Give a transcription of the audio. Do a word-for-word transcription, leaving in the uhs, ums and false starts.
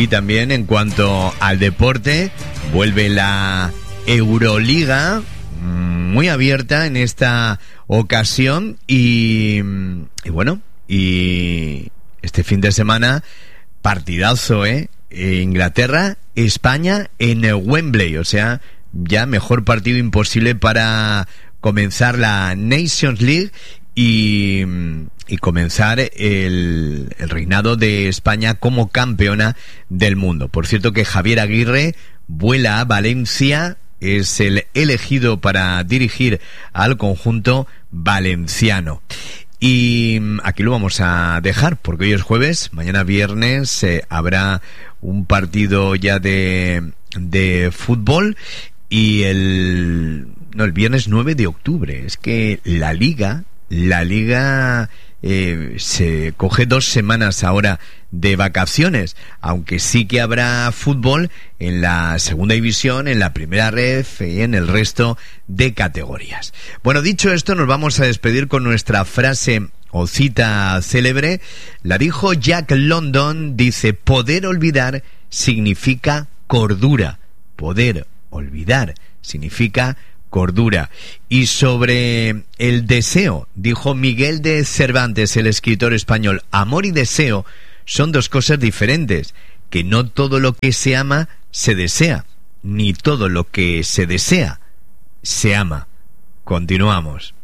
Y también en cuanto al deporte, vuelve la Euroliga, muy abierta en esta ocasión y, y bueno, y este fin de semana partidazo, ¿eh? Inglaterra, España en Wembley, o sea, ya mejor partido imposible para comenzar la Nations League y, y comenzar el, el reinado de España como campeona del mundo. Por cierto que Javier Aguirre vuela a Valencia, es el elegido para dirigir al conjunto valenciano. Y aquí lo vamos a dejar porque hoy es jueves, mañana viernes eh, habrá un partido ya de, de fútbol y el no el viernes nueve de octubre. Es que la liga, la liga eh, se coge dos semanas ahora de vacaciones, aunque sí que habrá fútbol en la segunda división, en la primera ref y en el resto de categorías. Bueno, dicho esto, nos vamos a despedir con nuestra frase o cita célebre. La dijo Jack London, dice: poder olvidar significa cordura. Poder olvidar significa cordura. Y sobre el deseo, dijo Miguel de Cervantes, el escritor español: amor y deseo son dos cosas diferentes, que no todo lo que se ama se desea, ni todo lo que se desea se ama. Continuamos.